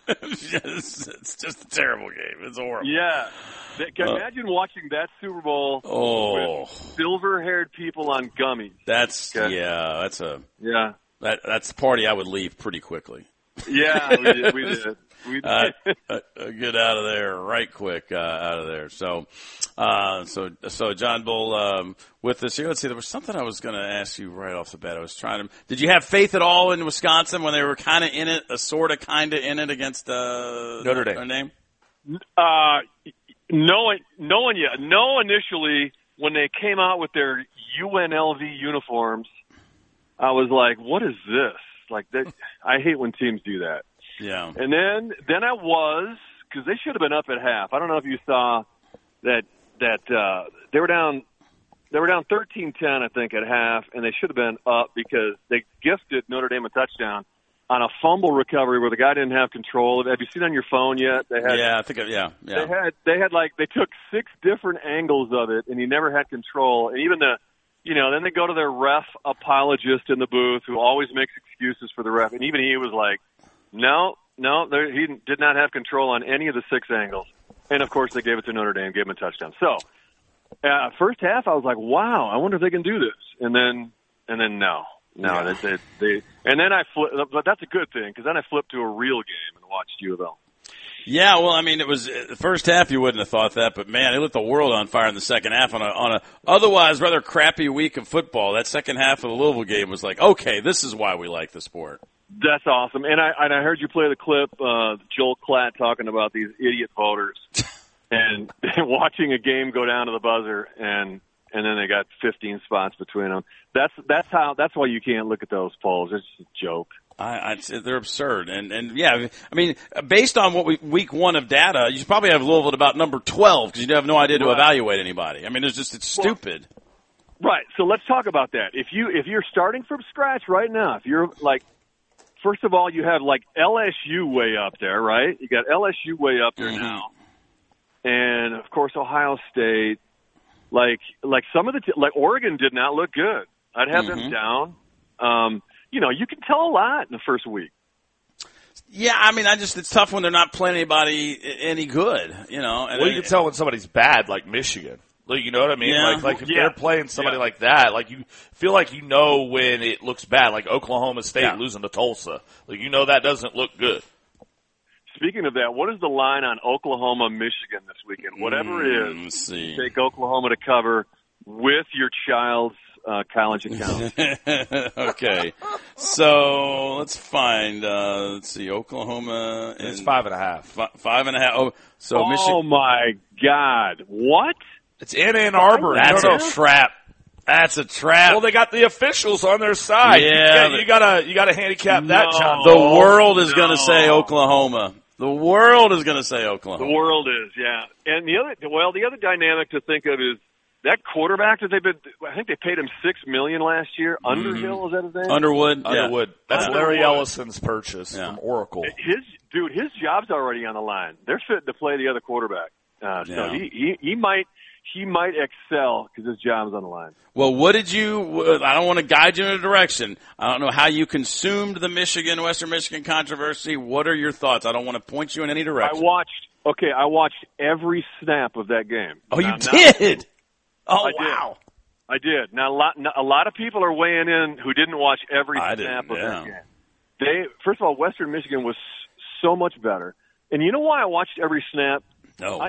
It's just a terrible game. It's horrible. Yeah. Imagine watching that Super Bowl with silver-haired people on gummies. That's a party I would leave pretty quickly. Yeah, we did. Get out of there right quick, out of there. So John Bull, with this here, let's see, there was something I was going to ask you right off the bat. I was trying to, did you have faith at all in Wisconsin when they were kind of in it, kind of in it against Notre Dame? No, initially when they came out with their UNLV uniforms, I was like, what is this? Like, I hate when teams do that. Yeah. And then I was, because they should have been up at half. I don't know if you saw that they were down 13-10, I think, at half, and they should have been up because they gifted Notre Dame a touchdown on a fumble recovery where the guy didn't have control. Have you seen it on your phone yet? They took 6 different angles of it, and he never had control. And even then they go to their ref apologist in the booth who always makes excuses for the ref, and even he was like, No, he did not have control on any of the 6 angles. And, of course, they gave it to Notre Dame, gave him a touchdown. So, first half, I was like, wow, I wonder if they can do this. And then no. No, they and then I flipped, but that's a good thing, because then I flipped to a real game and watched U of L. Yeah, well, I mean, it was the first half. You wouldn't have thought that, but man, it lit the world on fire in the second half on a otherwise rather crappy week of football. That second half of the Louisville game was like, okay, this is why we like the sport. That's awesome, and I heard you play the clip, Joel Klatt talking about these idiot voters and watching a game go down to the buzzer, and then they got 15 spots between them. That's why you can't look at those polls. It's just a joke. They're absurd, and yeah, I mean, based on week 1 of data, you should probably have Louisville at about number 12 because you have no idea to evaluate anybody. I mean, it's stupid. Right. So let's talk about that. If you're starting from scratch right now, if you're like, first of all, you have like LSU way up there, right? You got LSU way up there now, and of course Ohio State. Like some of like Oregon did not look good. I'd have them down. You can tell a lot in the first week. Yeah, I mean, it's tough when they're not playing anybody any good, And you can tell when somebody's bad, like Michigan. Like, you know what I mean? Yeah. Like if they're playing somebody like that, like you feel like you know when it looks bad, like Oklahoma State losing to Tulsa. Like, that doesn't look good. Speaking of that, what is the line on Oklahoma, Michigan this weekend? Whatever it is, take Oklahoma to cover with your child's college account. Okay. So let's find, Oklahoma. It's 5.5. 5.5. Oh, so Michigan. Oh, my God. What? It's in Ann Arbor. That's a trap. That's a trap. Well, they got the officials on their side. Yeah. You gotta handicap that, John. The world is going to say Oklahoma. The world is going to say Oklahoma. The world is, yeah. And the other dynamic to think of is that quarterback that I think they paid him $6 million last year. Underhill, is that his name? Underwood. That's Larry Ellison's purchase from Oracle. His job's already on the line. They're fit to play the other quarterback. So he might excel because his job's on the line. Well, I don't want to guide you in a direction. I don't know how you consumed the Western Michigan controversy. What are your thoughts? I don't want to point you in any direction. I watched every snap of that game. Oh, you did? Wow. I did. Now, a lot of people are weighing in who didn't watch every snap of that game. First of all, Western Michigan was so much better. And you know why I watched every snap? No.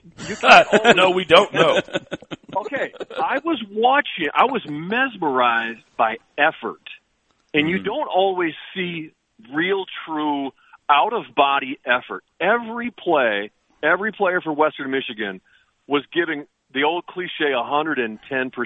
No, we don't know. Okay, I was mesmerized by effort. And you don't always see real, true, out-of-body effort. Every player for Western Michigan was giving the old cliche 110%.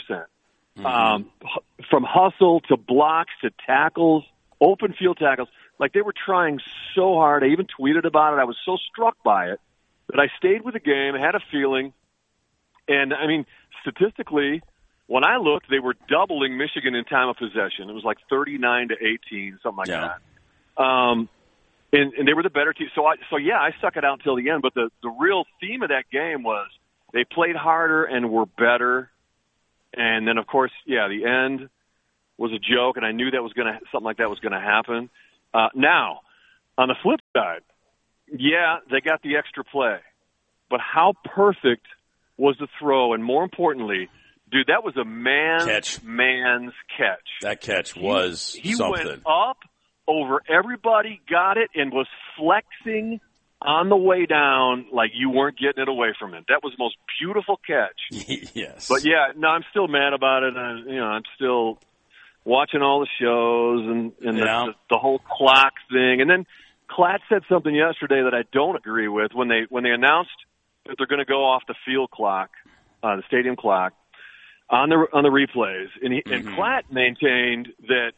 From hustle to blocks to tackles, open field tackles. Like, they were trying so hard. I even tweeted about it. I was so struck by it. But I stayed with the game, had a feeling, and, I mean, statistically, when I looked, they were doubling Michigan in time of possession. It was like 39-18, something like that. And they were the better team. So I stuck it out until the end. But the real theme of that game was they played harder and were better. And then, of course, the end was a joke, and I knew that something like that was going to happen. Now, on the flip side, Yeah, they got the extra play. But how perfect was the throw? And more importantly, dude, that was a man's catch. That catch was he something. He went up over everybody, got it, and was flexing on the way down like you weren't getting it away from him. That was the most beautiful catch. Yes. But, yeah, no, I'm still mad about it. I'm still watching all the shows and the whole clock thing. And then Klatt said something yesterday that I don't agree with when they announced that they're going to go off the field clock, the stadium clock, on the replays. And Klatt maintained that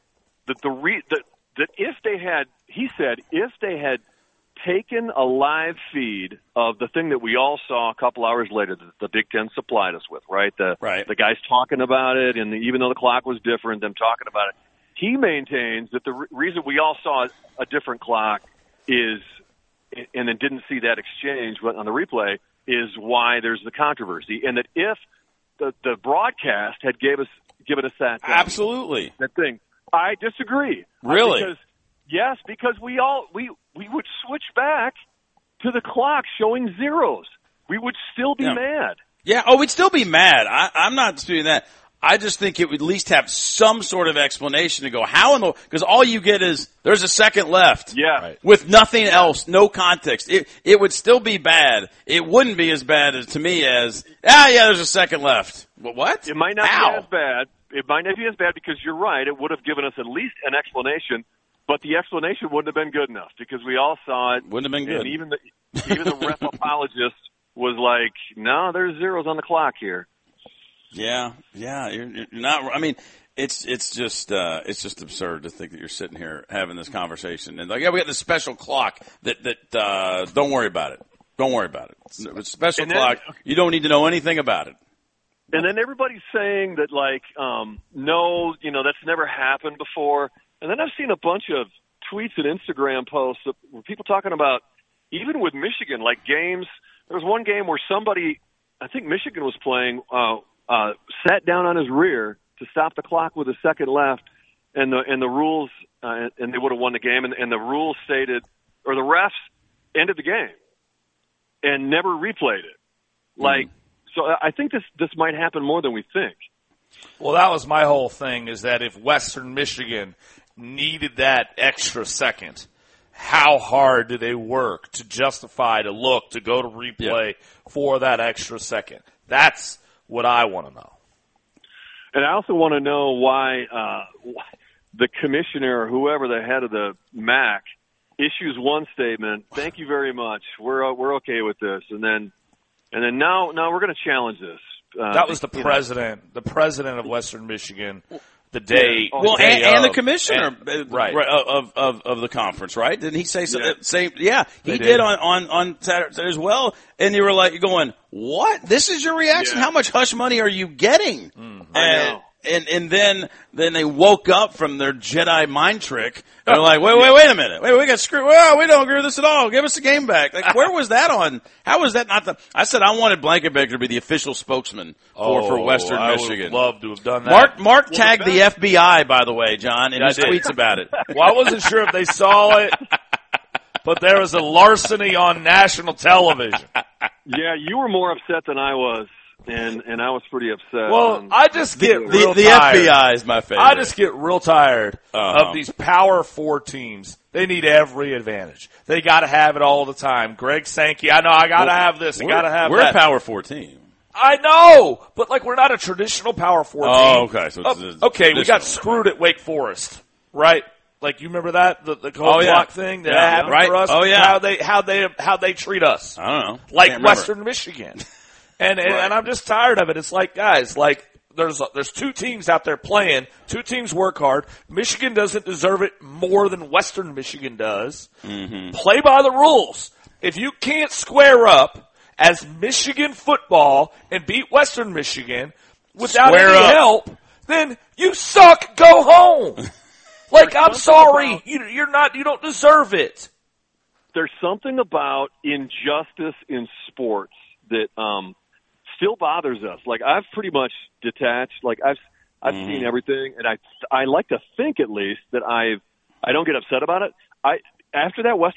if they had taken a live feed of the thing that we all saw a couple hours later that the Big Ten supplied us with, right? The guys talking about it, and even though the clock was different, them talking about it. He maintains that the reason we all saw a different clock is, and then didn't see that exchange on the replay, is why there's the controversy. And that if the broadcast had given us that absolutely that thing, I disagree. Really? Because we would switch back to the clock showing zeros. We would still be mad. Yeah, we'd still be mad. I'm not disputing that. I just think it would at least have some sort of explanation to go, because all you get is, there's a second left. Yeah. Right. With nothing else, no context. It would still be bad. It wouldn't be as bad to me as, there's a second left. What? It might not be as bad. It might not be as bad because you're right. It would have given us at least an explanation, but the explanation wouldn't have been good enough because we all saw it. Wouldn't have been good. And even the ref apologist was like, no, there's zeros on the clock here. Yeah. You're not. I mean, it's just absurd to think that you're sitting here having this conversation and we got this special clock that don't worry about it. Don't worry about it. It's a special clock. You don't need to know anything about it. And then everybody's saying that no, that's never happened before. And then I've seen a bunch of tweets and Instagram posts of people talking about even with Michigan, like games. There was one game where somebody, I think Michigan was playing. Sat down on his rear to stop the clock with a second left, and the rules, and they would have won the game. And the rules stated, or the refs ended the game and never replayed it. So I think this might happen more than we think. Well, that was my whole thing, is that if Western Michigan needed that extra second, how hard do they work to justify, to look, to go to replay for that extra second? That's what I want to know. And I also want to know why the commissioner or whoever the head of the MAC issues one statement, thank you very much, we're okay with this, and then now we're going to challenge this. That was the president of Western Michigan. The day, and the commissioner, of the conference, right? Didn't he say something? He did on Saturday as well. And you were like going, "What? This is your reaction? Yeah. How much hush money are you getting?" And then they woke up from their Jedi mind trick. They're like, wait a minute. Wait, we got screwed. Well, we don't agree with this at all. Give us the game back. Like, where was that on? How was that not I said I wanted Blankenbaker to be the official spokesman for Western Michigan. I would love to have done that. Mark tagged the FBI, by the way, John, in his tweets about it. Well, I wasn't sure if they saw it, but there was a larceny on national television. Yeah, you were more upset than I was. And I was pretty upset. Well, I just get real the tired. FBI is my favorite. I just get real tired of these Power 4 teams. They need every advantage. They got to have it all the time. Greg Sankey, I know I got to have this. I got to have that. We're a Power 4 team. I know, but we're not a traditional Power 4 team. Oh, okay. So okay, we got screwed at Wake Forest, right? You remember that the cold block thing that happened for us? Oh yeah. How they treat us? I don't know. Like Western Michigan. And I'm just tired of it. It's guys, there's two teams out there playing. Two teams work hard. Michigan doesn't deserve it more than Western Michigan does. Mm-hmm. Play by the rules. If you can't square up as Michigan football and beat Western Michigan without any help, then you suck. Go home. I'm sorry. You don't deserve it. There's something about injustice in sports that, still bothers us. I've pretty much detached. I've seen everything, and I like to think at least that I don't get upset about it. After that Western